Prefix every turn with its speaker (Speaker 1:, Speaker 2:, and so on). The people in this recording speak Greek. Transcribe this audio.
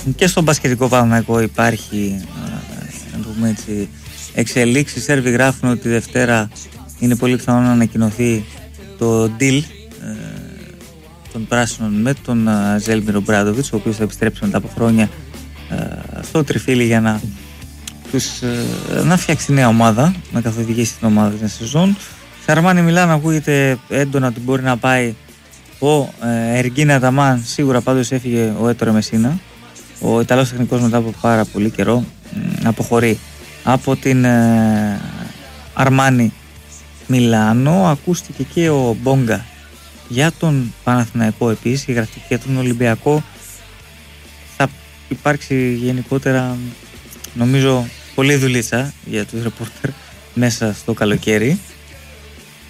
Speaker 1: Και στον μπασκετικό Παναθηναϊκό υπάρχει, να το πούμε έτσι, εξελίξεις. Οι Σέρβοι γράφουν ότι τη Δευτέρα είναι πολύ πιθανό να ανακοινωθεί το deal των πράσινων με τον Ζέλμιρο Μπράντοβιτς, ο οποίος θα επιστρέψει μετά από χρόνια στο τριφύλι για να φτιάξει νέα ομάδα, να καθοδηγήσει την ομάδα την σεζόν. Σε Αρμάνι Μιλάν ακούγεται έντονα ότι μπορεί να πάει ο Εργίν Αταμάν. Σίγουρα πάντως έφυγε ο Έτορε Μεσίνα. Ο Ιταλός τεχνικός μετά από πάρα πολύ καιρό αποχωρεί από την Αρμάνι Μιλάνο. Ακούστηκε και ο Μπόγκα για τον Παναθηναϊκό επίσης, η γραφτική για τον Ολυμπιακό. Θα υπάρξει γενικότερα, νομίζω, πολλή δουλίτσα για τους ρεπόρτερ μέσα στο καλοκαίρι.